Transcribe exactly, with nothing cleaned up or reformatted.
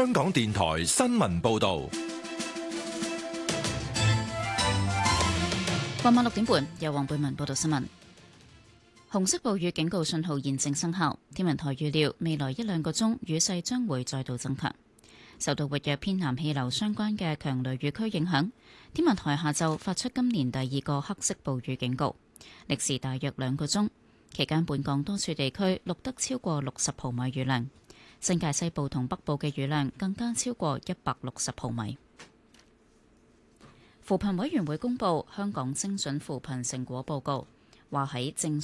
香港電台新聞報道。 傍晚六點半，由黃貝文報道新聞。紅色暴雨警告信號現正生效，天文台預料未來一兩個鐘雨勢將會再度增強。受到活躍偏南氣流相關嘅強雷雨區影響，天文台下晝發出今年第二個黑色暴雨警告，歷時大約兩個鐘。期間本港多處地區錄得超過六十毫米雨量，新界西部同北部嘅雨量更加超過一百六十毫米。扶貧委員會公布香港精準扶貧成果報告，話喺正